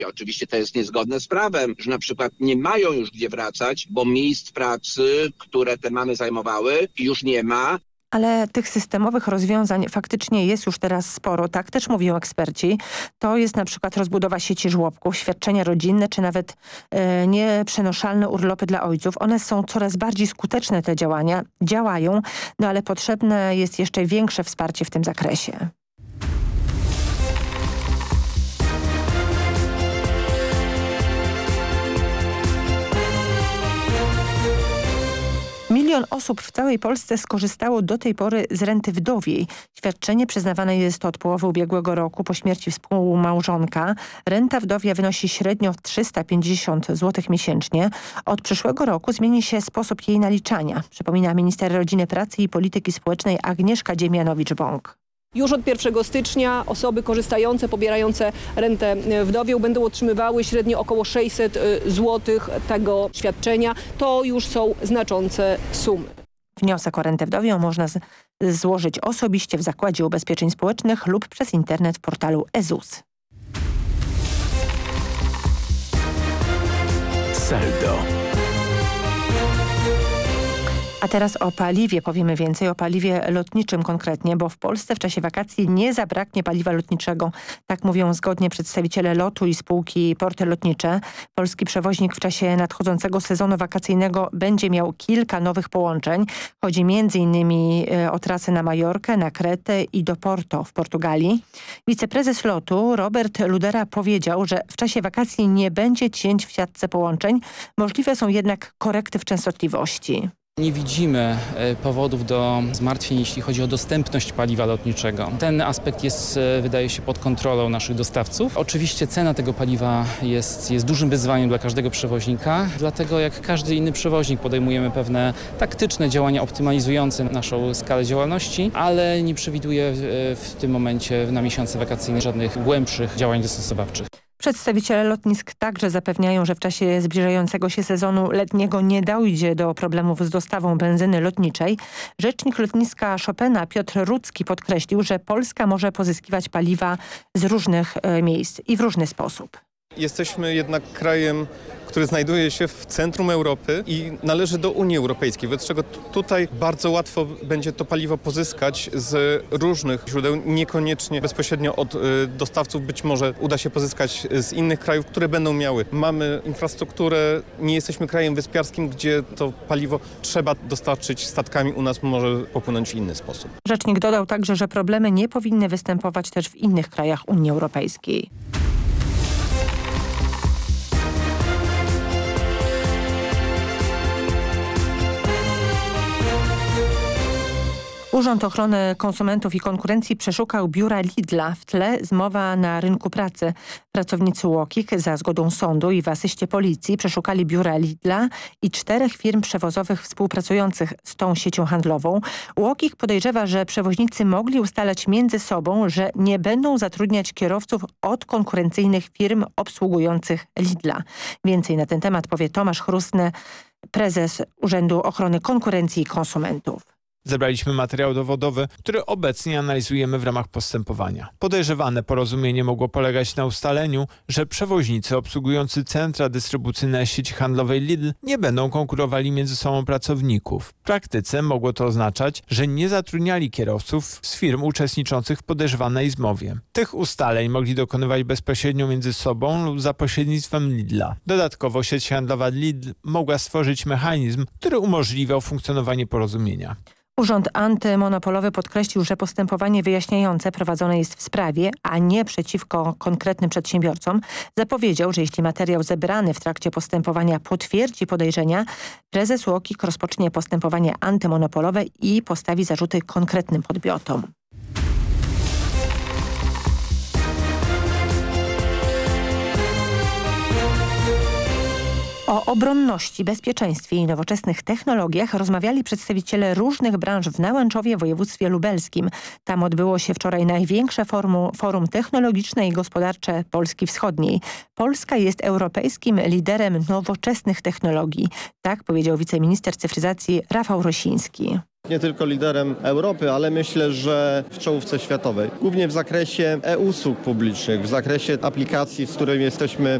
I oczywiście to jest niezgodne z prawem, że na przykład nie mają już gdzie wracać, bo miejsc pracy, które te mamy zajmowały, już nie ma. Ale tych systemowych rozwiązań faktycznie jest już teraz sporo, tak też mówią eksperci. To jest na przykład rozbudowa sieci żłobków, świadczenia rodzinne, czy nawet nieprzenoszalne urlopy dla ojców. One są coraz bardziej skuteczne, te działania, działają, no ale potrzebne jest jeszcze większe wsparcie w tym zakresie. Milion osób w całej Polsce skorzystało do tej pory z renty wdowiej. Świadczenie przyznawane jest od połowy ubiegłego roku po śmierci współmałżonka. Renta wdowia wynosi średnio 350 zł miesięcznie. Od przyszłego roku zmieni się sposób jej naliczania, przypomina minister rodziny, pracy i polityki społecznej Agnieszka Dziemianowicz-Bąk. Już od 1 stycznia osoby korzystające, pobierające rentę wdowią będą otrzymywały średnio około 600 zł tego świadczenia. To już są znaczące sumy. Wniosek o rentę wdowią można złożyć osobiście w Zakładzie Ubezpieczeń Społecznych lub przez internet w portalu eZUS. Saldo. A teraz o paliwie powiemy więcej, o paliwie lotniczym konkretnie, bo w Polsce w czasie wakacji nie zabraknie paliwa lotniczego. Tak mówią zgodnie przedstawiciele LOT-u i spółki Porty Lotnicze. Polski przewoźnik w czasie nadchodzącego sezonu wakacyjnego będzie miał kilka nowych połączeń. Chodzi m.in. o trasę na Majorkę, na Kretę i do Porto w Portugalii. Wiceprezes LOT-u Robert Ludera powiedział, że w czasie wakacji nie będzie cięć w siatce połączeń. Możliwe są jednak korekty w częstotliwości. Nie widzimy powodów do zmartwień, jeśli chodzi o dostępność paliwa lotniczego. Ten aspekt jest, wydaje się, pod kontrolą naszych dostawców. Oczywiście cena tego paliwa jest dużym wyzwaniem dla każdego przewoźnika, dlatego jak każdy inny przewoźnik podejmujemy pewne taktyczne działania optymalizujące naszą skalę działalności, ale nie przewiduję w tym momencie na miesiące wakacyjne żadnych głębszych działań dostosowawczych. Przedstawiciele lotnisk także zapewniają, że w czasie zbliżającego się sezonu letniego nie dojdzie do problemów z dostawą benzyny lotniczej. Rzecznik lotniska Chopina Piotr Rudzki podkreślił, że Polska może pozyskiwać paliwa z różnych miejsc i w różny sposób. Jesteśmy jednak krajem, który znajduje się w centrum Europy i należy do Unii Europejskiej, wobec czego tutaj bardzo łatwo będzie to paliwo pozyskać z różnych źródeł, niekoniecznie bezpośrednio od dostawców, być może uda się pozyskać z innych krajów, które będą miały. Mamy infrastrukturę, nie jesteśmy krajem wyspiarskim, gdzie to paliwo trzeba dostarczyć statkami, u nas może popłynąć w inny sposób. Rzecznik dodał także, że problemy nie powinny występować też w innych krajach Unii Europejskiej. Urząd Ochrony Konsumentów i Konkurencji przeszukał biura Lidla. W tle zmowa na rynku pracy. Pracownicy UOKiK za zgodą sądu i w asyście policji przeszukali biura Lidla i 4 firm przewozowych współpracujących z tą siecią handlową. UOKiK podejrzewa, że przewoźnicy mogli ustalać między sobą, że nie będą zatrudniać kierowców od konkurencyjnych firm obsługujących Lidla. Więcej na ten temat powie Tomasz Chrustny, prezes Urzędu Ochrony Konkurencji i Konsumentów. Zebraliśmy materiał dowodowy, który obecnie analizujemy w ramach postępowania. Podejrzewane porozumienie mogło polegać na ustaleniu, że przewoźnicy obsługujący centra dystrybucyjne sieci handlowej Lidl nie będą konkurowali między sobą pracowników. W praktyce mogło to oznaczać, że nie zatrudniali kierowców z firm uczestniczących w podejrzewanej zmowie. Tych ustaleń mogli dokonywać bezpośrednio między sobą lub za pośrednictwem Lidla. Dodatkowo sieć handlowa Lidl mogła stworzyć mechanizm, który umożliwiał funkcjonowanie porozumienia. Urząd Antymonopolowy podkreślił, że postępowanie wyjaśniające prowadzone jest w sprawie, a nie przeciwko konkretnym przedsiębiorcom. Zapowiedział, że jeśli materiał zebrany w trakcie postępowania potwierdzi podejrzenia, prezes UOKiK rozpocznie postępowanie antymonopolowe i postawi zarzuty konkretnym podmiotom. O obronności, bezpieczeństwie i nowoczesnych technologiach rozmawiali przedstawiciele różnych branż w Nałęczowie w województwie lubelskim. Tam odbyło się wczoraj największe forum technologiczne i gospodarcze Polski Wschodniej. Polska jest europejskim liderem nowoczesnych technologii. Tak powiedział wiceminister cyfryzacji Rafał Rosiński. Nie tylko liderem Europy, ale myślę, że w czołówce światowej. Głównie w zakresie e-usług publicznych, w zakresie aplikacji, z którymi jesteśmy